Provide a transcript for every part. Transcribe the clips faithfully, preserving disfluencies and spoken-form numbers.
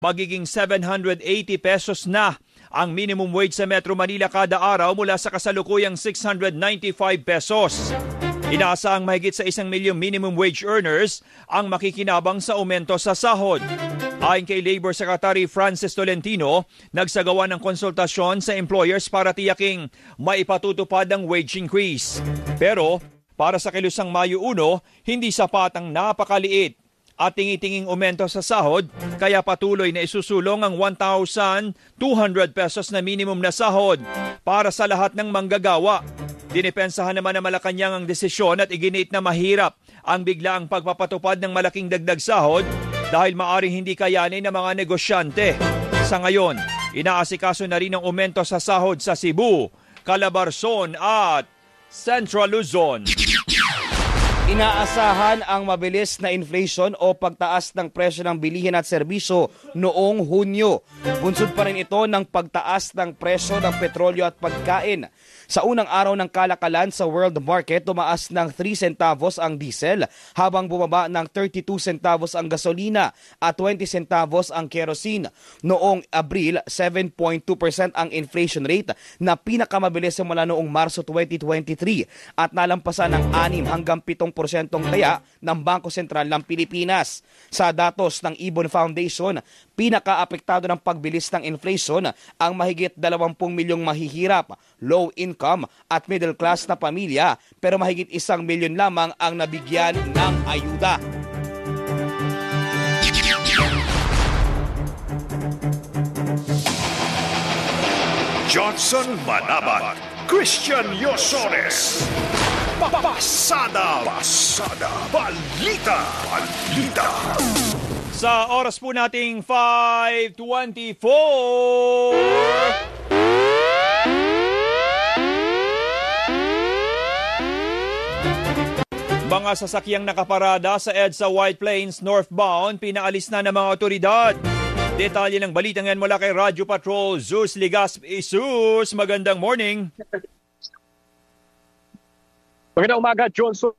Magiging seven hundred eighty pesos na ang minimum wage sa Metro Manila kada araw mula sa kasalukuyang six hundred ninety-five pesos. Inaasahang mahigit sa isang milyong minimum wage earners ang makikinabang sa aumento sa sahod. Ayon kay Labor Secretary Francis Tolentino, nagsagawa ng konsultasyon sa employers para tiyaking maipatutupad ang wage increase. Pero para sa kilusang Mayo one, hindi sapat ang napakaliit at tingi-tinging aumento sa sahod, kaya patuloy na isusulong ang one thousand two hundred pesos na minimum na sahod para sa lahat ng manggagawa. Dinipensahan naman ng Malacanang ang desisyon at iginit na mahirap ang biglaang pagpapatupad ng malaking dagdag sahod dahil maaring hindi kayanin ng mga negosyante. Sa ngayon, inaasikaso na rin ang aumento sa sahod sa Cebu, Calabarzon at Central Luzon. Inaasahan ang mabilis na inflation o pagtaas ng presyo ng bilihin at serbisyo noong Hunyo. Bunsod pa rin ito ng pagtaas ng presyo ng petrolyo at pagkain. Sa unang araw ng kalakalan sa world market, tumaas ng three centavos ang diesel habang bumaba ng thirty-two centavos ang gasolina at twenty centavos ang kerosene. Noong Abril, seven point two percent ang inflation rate na pinakamabilis simula noong Marso twenty twenty-three at nalampasan ng six hanggang seven porsyentong taya ng Bangko Sentral ng Pilipinas. Sa datos ng Ibon Foundation, pinakaapektado ng pagbilis ng inflation ang mahigit dalawampu milyong mahihirap, low income at middle class na pamilya, pero mahigit isang milyon lamang ang nabigyan ng ayuda. Johnson Manabat, Christian Yosores. Pasada, pasada, balita, balita. Sa oras po nating five twenty-four. Mga sasakyang nakaparada sa EDSA White Plains northbound, pinaalis na ng mga otoridad. Detalye ng balitang yan mula kay Radyo Patrol, Zeus Ligaspi. Zeus, magandang morning. Magandang umaga, Johnson.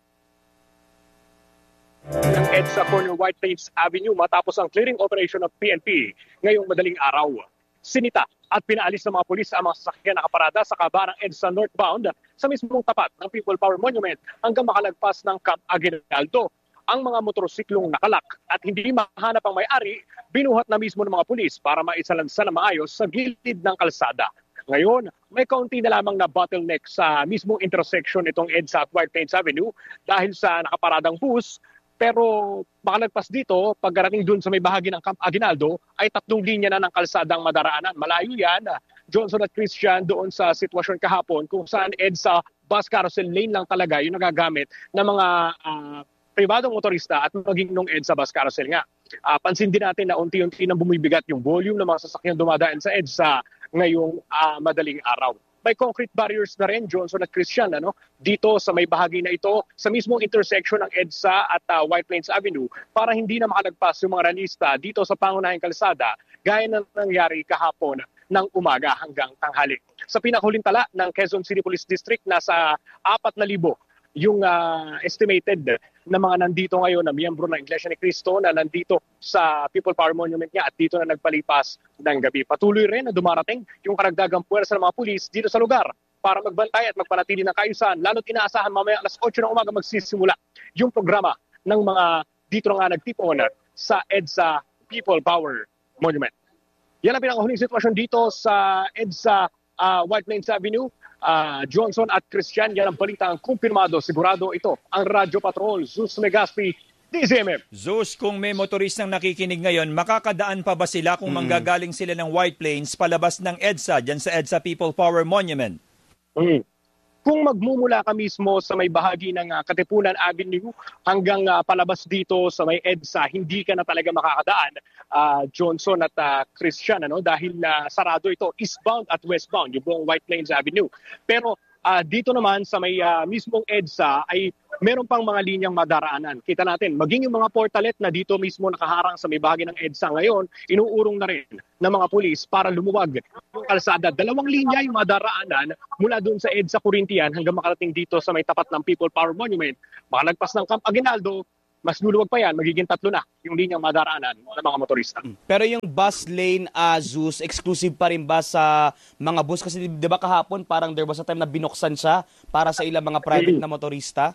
Ng EDSA Corner White Plains Avenue matapos ang clearing operation ng P N P ngayong madaling araw. Sinita at pinaalis ng mga pulis ang mga sasakyan nakaparada sa kaba ng EDSA northbound sa mismong tapat ng People Power Monument hanggang makalagpas ng Camp Aguinaldo. Ang mga motorsiklong nakalak at hindi mahanap ang may-ari, binuhat na mismo ng mga pulis para maisalansan na maayos sa gilid ng kalsada. Ngayon, may kaunti na lamang na bottleneck sa mismong intersection itong EDSA at White Plains Avenue dahil sa nakaparadang bus. Pero makalagpas dito, pagkarating dun sa may bahagi ng Camp Aguinaldo, ay tatlong linya na ng kalsadang madaraanan. Malayo yan, Johnson at Christian, doon sa sitwasyon kahapon kung saan EDSA bus carousel lane lang talaga yung nagagamit ng mga uh, pribadong motorista at maging nung EDSA bus carousel nga. Uh, pansin din natin na unti-unti nang bumibigat yung volume ng mga sasakyan dumadaan sa EDSA ngayong uh, madaling araw. May concrete barriers na rin, Johnson at Christian, ano? Dito sa may bahagi na ito, sa mismong intersection ng EDSA at uh, White Plains Avenue para hindi na makalagpas yung mga ralista dito sa pangunahing kalsada gaya ng nangyari kahapon ng umaga hanggang tanghali. Sa pinakahuling tala ng Quezon City Police District, nasa apat na libo yung uh, estimated na mga nandito ngayon na miyembro ng Iglesia ni Cristo na nandito sa People Power Monument niya at dito na nagpalipas ng gabi. Patuloy rin na dumarating yung karagdagang puwersa ng mga pulis dito sa lugar para magbantay at magpanatili ng kaayusan. Lalo't inaasahan mamaya alas otso ng umaga magsisimula yung programa ng mga dito nga nagtipon sa EDSA People Power Monument. Yan ang pinakahuling sitwasyon dito sa EDSA uh, White Plains Avenue. Uh, Johnson at Christian, yan ang balitang kumpirmado. Sigurado ito ang Radyo Patrol, Zeus Legaspi, D Z M M. Zeus, kung may motoristang nakikinig ngayon, makakadaan pa ba sila kung mm. manggagaling sila ng White Plains palabas ng EDSA, dyan sa EDSA People Power Monument? Mm. Kung magmumula ka mismo sa may bahagi ng uh, Katipunan Avenue hanggang uh, palabas dito sa may EDSA, hindi ka na talaga makakadaan, uh, Johnson at uh, Christian, ano? Dahil uh, sarado ito, eastbound at westbound, yung buong White Plains Avenue. Pero uh, dito naman sa may uh, mismong EDSA ay meron pang mga linyang madaraanan. Kita natin, maging yung mga portalet na dito mismo nakaharang sa may bahagi ng EDSA ngayon, inuurong na rin ng mga pulis para lumuwag yung kalsada. Dalawang linya yung madaraanan mula doon sa EDSA Corinthian hanggang makarating dito sa may tapat ng People Power Monument. Makalagpas ng Camp Aguinaldo, mas luluwag pa yan, magiging tatlo na yung linyang madaraanan ng mga motorista. Pero yung bus lane, uh, Zeus, exclusive pa rin ba sa mga bus? Kasi di ba kahapon parang there was a time na binuksan siya para sa ilang mga private na motorista?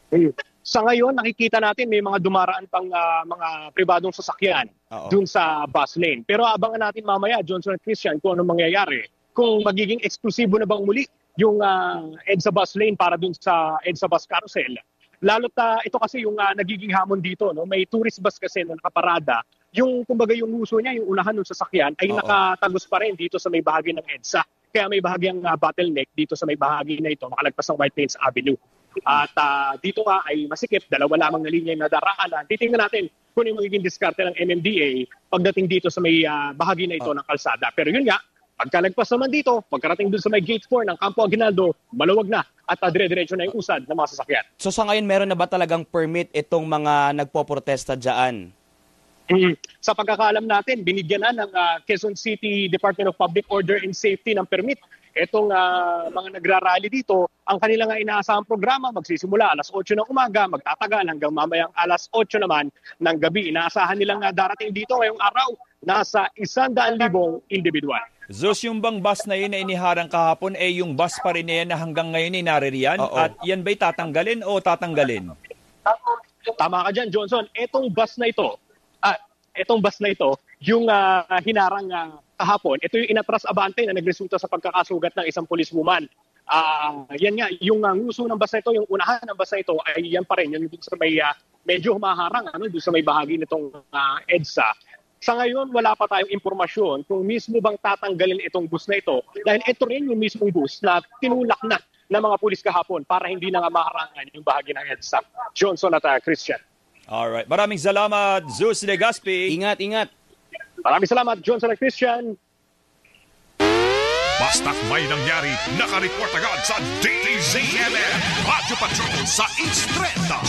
Sa ngayon, nakikita natin may mga dumaraan pang uh, mga pribadong sasakyan Oo. dun sa bus lane. Pero abangan natin mamaya, Johnson at Christian, kung anong mangyayari. Kung magiging eksklusibo na bang muli yung uh, EDSA bus lane para dun sa EDSA bus carousel. Lalo't uh, ito kasi yung uh, nagiging hamon dito, no? May tourist bus kasi na nakaparada. Yung kumbaga yung uso niya, yung unahan ng sasakyan ay Oo. nakatagos pa rin dito sa may bahagi ng EDSA. Kaya may bahagyang uh, bottleneck dito sa may bahagi na ito, makalagpas ng White Plains Avenue. At uh, dito nga ay masikip, dalawa lamang na linya yung nadaraanan. Titingnan natin kung yung magiging diskarte ng M M D A pagdating dito sa may uh, bahagi na ito ng kalsada. Pero yun nga, pagkalagpas naman dito, pagkarating doon sa may gate four ng Campo Aguinaldo, maluwag na at uh, dire-diretso na yung usad ng mga sasakyan. So sa ngayon, meron na ba talagang permit itong mga nagpoprotesta dyan? Mm. Sa pagkakaalam natin, binigyan na ng uh, Quezon City Department of Public Order and Safety ng permit. Itong uh, mga nagrarally dito, ang kanilang inaasahang programa magsisimula alas otso ng umaga, magtatagal hanggang mamayang alas otso naman ng gabi. Inaasahan nilang uh, darating dito ngayong araw, nasa isandaan libong individual. Zeus, yung bang bus na yun na iniharang kahapon, eh yung bus pa rin na yan na hanggang ngayon ay naririyan? Oo. At yan ba'y tatanggalin o tatanggalin? Tama ka dyan, Johnson. Etong bus na ito, ah, etong bus na ito, yung uh, hinarang uh, kahapon, ito yung inatras abante na nagresulta sa pagkakasugat ng isang policewoman. Ah, uh, yan nga, yung uh, nguso ng bus na ito, yung unahan ng bus na ito, ay yan pa rin, yung sa may uh, medyo humaharang, ano, doon sa may bahagi nitong uh, EDSA. Sa ngayon, wala pa tayong impormasyon kung mismo bang tatanggalin itong bus na ito. Dahil ito rin yung mismong bus na tinulak na ng mga pulis kahapon para hindi na nga maharangan yung bahagi ng EDSA. Johnson at uh, Christian. Alright. Maraming salamat, Zeus Legaspi. Ingat, ingat. Maraming salamat, Johnson at Christian. Basta't may nangyari, nakareport agad sa D Z M M Radio Patrol sa East Trenta.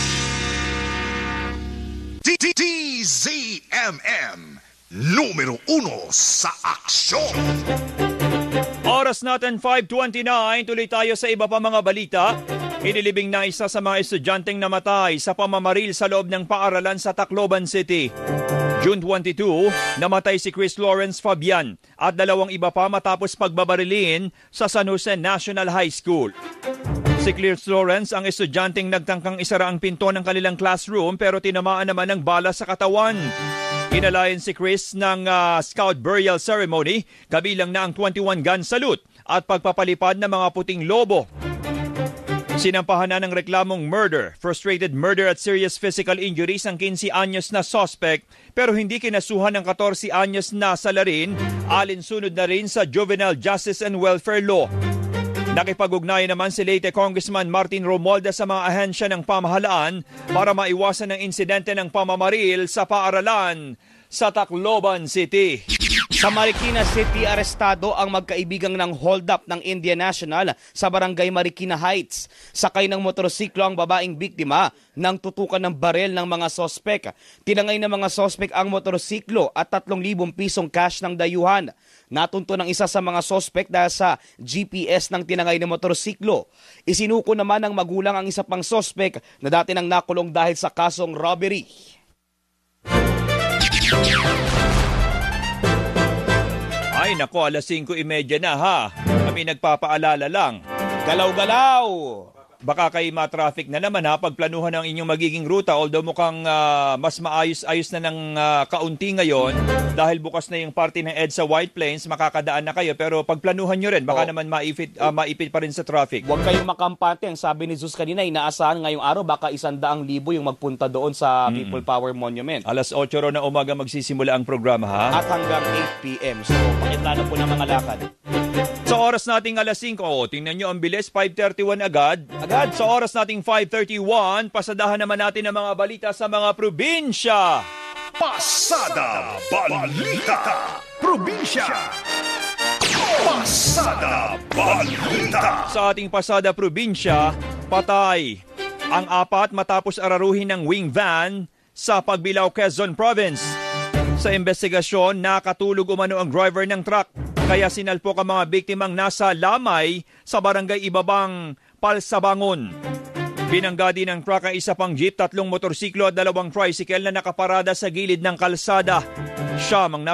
D Z M M, numero uno sa aksyon. Oras natin five twenty-nine. Tuloy tayo sa iba pa mga balita. Inilibing na isa sa mga estudyanteng namatay sa pamamaril sa loob ng paaralan sa Tacloban City. June twenty-second, namatay si Chris Lawrence Fabian at dalawang iba pa matapos pagbabarilin sa San Jose National High School. Si Chris Lawrence ang estudyanteng nagtangkang isara ang pinto ng kanilang classroom pero tinamaan naman ng bala sa katawan. Kinalayan si Chris ng uh, Scout Burial Ceremony, kabilang na ang twenty-one gun salute at pagpapalipad ng mga puting lobo. Sinampahan na ng reklamong murder, frustrated murder at serious physical injuries ang quince anyos na suspect pero hindi kinasuhan ng fourteen anyos na salarin alinsunod na rin sa Juvenile Justice and Welfare Law. Nakipag-ugnayan naman si Leyte Congressman Martin Romualdez sa mga ahensya ng pamahalaan para maiwasan ang insidente ng pamamaril sa paaralan sa Tacloban City. Sa Marikina City, arestado ang magkaibigang ng hold-up ng Indian National sa barangay Marikina Heights. Sakay ng motorsiklo ang babaeng biktima nang tutukan ng barel ng mga sospek. Tinangay ng mga sospek ang motorsiklo at tatlong libong pisong cash ng dayuhan. Natunto ng isa sa mga sospek dahil sa G P S ng tinangay na motorsiklo. Isinuko naman ng magulang ang isa pang sospek na dati nang nakulong dahil sa kasong robbery. Ay nako, alas singko trenta na ha. Kami nagpapaalala lang. Galaw-galaw! Baka kayo ma-traffic na naman ha pagplanuhan ang inyong magiging ruta, although mukhang uh, mas maayos-ayos na ng uh, kaunti ngayon dahil bukas na yung party ng EDSA White Plains, makakadaan na kayo pero pagplanuhan nyo rin, baka oh. naman maipit, uh, maipit pa rin sa traffic. Huwag kayong makampante. Ang sabi ni Zeus kanina, inaasahan ngayong araw baka isandaang libo yung magpunta doon sa mm. People Power Monument. Alas otso ro na umaga magsisimula ang programa ha. At hanggang eight p.m. So pakitlano po ng mga lakad. Sa oras nating alas singko, oh, tingnan nyo ang bilis, five thirty-one agad. Agad sa oras nating five thirty-one, pasadahan naman natin ang mga balita sa mga probinsya. Pasada Balita Probinsya. Pasada Balita. Sa ating pasada probinsya, patay ang apat matapos araruhin ng wing van sa Pagbilao, Quezon Province. Sa investigasyon, nakatulog umano ang driver ng truck. Kaya sinalpok ang mga biktimang nasa lamay sa barangay Ibabang, Palsabangon. Binangga din ng truck ang isa pang jeep, tatlong motorsiklo at dalawang tricycle na nakaparada sa gilid ng kalsada. Siyam ang